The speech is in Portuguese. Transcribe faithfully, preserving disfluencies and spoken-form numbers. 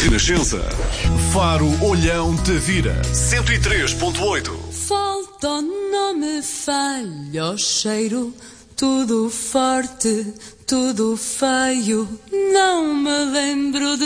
Renascença. Faro Olhão Tavira. cento e três ponto oito. Falta, não me falha o cheiro. Tudo forte, tudo feio. Não me lembro de